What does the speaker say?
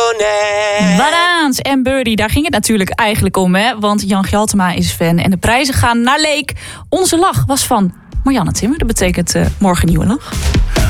Monet. Banaans en Birdie, daar ging het natuurlijk eigenlijk om, hè? Want Jan Gjaltema is fan en de prijzen gaan naar Leek. Onze lach was van Marianne Timmer. Dat betekent morgen nieuwe lach.